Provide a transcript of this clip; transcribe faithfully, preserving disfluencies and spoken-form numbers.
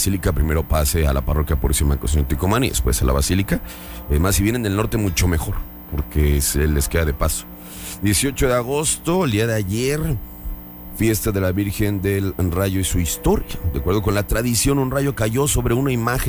basílica, primero pase a la parroquia Purísima Concepción Ticomán y después a la basílica. Además, si vienen del norte, mucho mejor, porque se les queda de paso. dieciocho de agosto, el día de ayer, fiesta de la Virgen del Rayo y su historia. De acuerdo con la tradición, un rayo cayó sobre una imagen